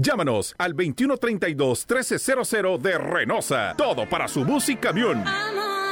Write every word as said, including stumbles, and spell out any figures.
Llámanos al veintiuno treinta y dos, trece cero cero de Reynosa. Todo para su bus y camión.